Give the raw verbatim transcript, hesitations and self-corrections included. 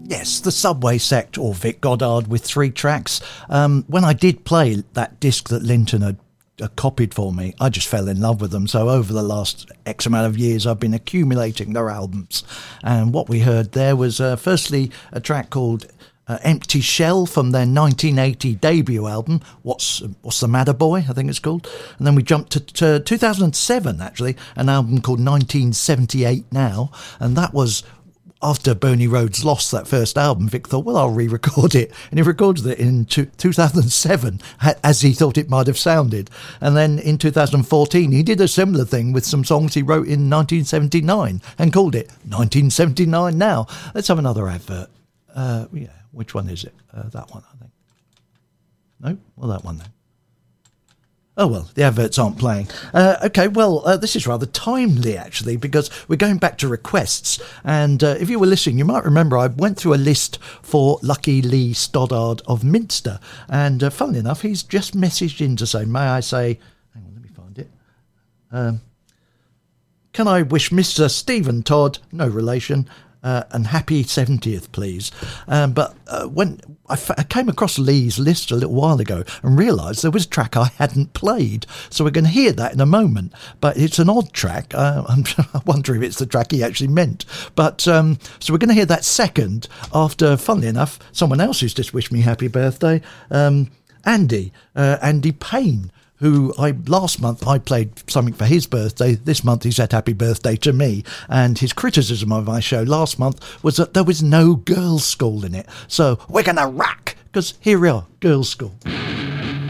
Yes, the Subway Sect, or Vic Goddard with three tracks. Um, when I did play that disc that Linton had uh, copied for me, I just fell in love with them. So over the last X amount of years, I've been accumulating their albums. And what we heard there was uh, firstly a track called uh, Empty Shell from their nineteen eighty debut album, What's What's the Matter Boy, I think it's called. And then we jumped to, to two thousand seven, actually, an album called nineteen seventy-eight Now. And that was... after Bernie Rhodes lost that first album, Vic thought, well, I'll re-record it. And he recorded it in two, two thousand seven, as he thought it might have sounded. And then in two thousand fourteen, he did a similar thing with some songs he wrote in nineteen seventy-nine and called it nineteen seventy-nine Now. Let's have another advert. Uh, yeah, which one is it? Uh, that one, I think. No? Well, that one then. Oh, well, the adverts aren't playing. Uh, OK, well, uh, this is rather timely, actually, because we're going back to requests. And uh, if you were listening, you might remember I went through a list for Lucky Lee Stoddard of Minster. And uh, funnily enough, he's just messaged in to say, may I say... Hang on, let me find it. Um, can I wish Mister Stephen Todd, no relation... Uh, and happy seventieth, please. Um, but uh, when I, f- I came across Lee's list a little while ago and realised there was a track I hadn't played. So we're going to hear that in a moment. But it's an odd track. Uh, I'm, I wonder if it's the track he actually meant. But um, so we're going to hear that second after, funnily enough, someone else who's just wished me happy birthday, um, Andy, uh, Andy Payne. Who I last month I played something for his birthday. This month he said happy birthday to me. And his criticism of my show last month was that there was no girls' school in it. So we're going to rock, because here we are, girls' school.